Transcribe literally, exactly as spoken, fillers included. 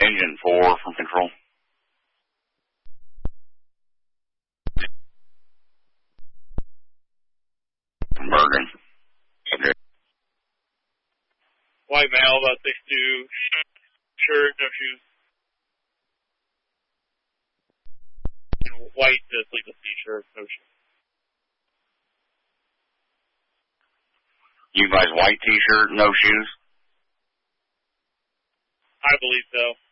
Engine four from control. Bergen. Okay. White male, about six two, shirt, no shoes. And white uh, sleeveless t-shirt, no shoes. You guys white t-shirt, no shoes? I believe so.